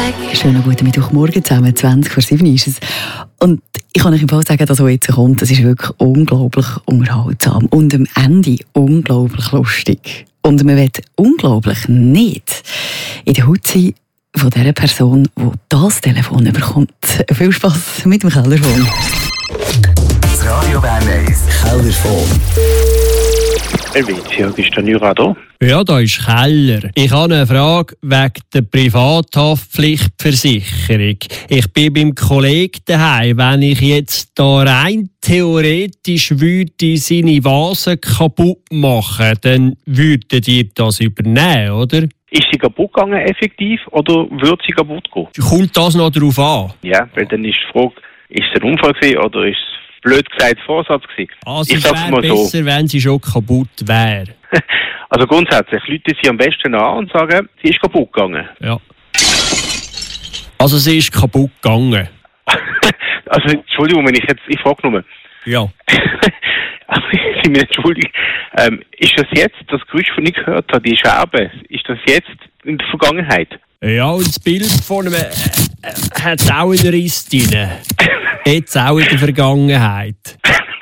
Schönen guten Mittwochmorgen zusammen, 20:07 ist es. Und ich kann euch im Fall sagen, dass was jetzt kommt, das ist wirklich unglaublich unterhaltsam und am Ende unglaublich lustig. Und man will unglaublich nicht in der Haut sein von der Person, die das Telefon bekommt. Viel Spass mit dem Kellerfon. Das Radio Bern 1 Kellerfon. Helvetia, bist du nicht da? Ja, da ist Keller. Ich habe eine Frage wegen der Privathaftpflichtversicherung. Ich bin beim Kollegen daheim. Wenn ich jetzt da rein theoretisch würde seine Vase kaputt machen, dann würdet ihr das übernehmen, oder? Ist sie kaputt gegangen effektiv oder würde sie kaputt gehen? Kommt das noch darauf an? Ja, weil dann ist die Frage, ist es ein Unfall gewesen oder ist es blöd gesagt Vorsatz gewesen? Also ich es sag's wäre mal besser, wenn sie schon kaputt wäre. Also grundsätzlich, Leute sie am besten an und sagen, sie ist kaputt gegangen. Ja. Also sie ist kaputt gegangen. Also Entschuldigung, wenn ich frage nur. Ja. Also ich mir entschuldige. Ist das jetzt, das Geräusch, das ich gehört habe, die Scherbe, ist das jetzt in der Vergangenheit? Ja, und das Bild von ihm hat auch einen Riss drin. Jetzt auch in der Vergangenheit.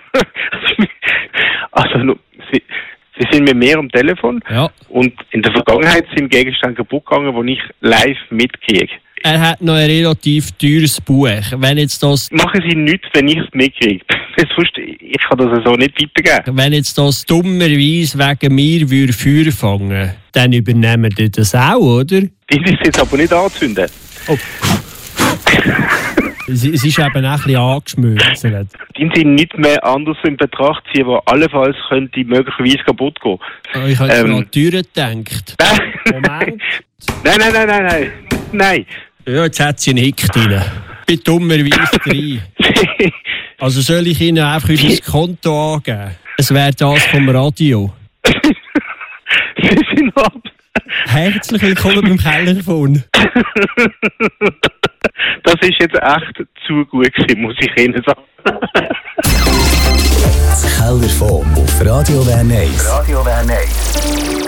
Also Sie sind mit mir am Telefon, Ja. Und in der Vergangenheit sind Gegenstände kaputt gegangen, die ich live mitkriege. Er hat noch ein relativ teures Buch. Wenn jetzt das, Machen Sie nichts, wenn ich es mitkriege. Sonst, ich kann das so nicht weitergeben. wenn jetzt das dummerweise wegen mir Feuer fangen würde, dann übernehmen die das auch, oder? Die ist jetzt aber nicht anzünden. Oh. Es ist eben auch ein bisschen angeschmürzt. Die sind nicht mehr anders in Betracht ziehen, wo allenfalls könnte möglicherweise kaputt gehen. Ich habe an die Türen gedacht. Moment. Nein. Ja, jetzt hat sie einen Hick drin. Ich bin dummerweise drin. Also soll ich Ihnen einfach unser Konto angeben? Es wäre das vom Radio. Sie sind ab. Herzlich willkommen beim Kellerfon. Das ist jetzt echt zu gut gewesen, muss ich Ihnen sagen. Das Kellerfon auf Radio Bern 1. Radio Bern 1.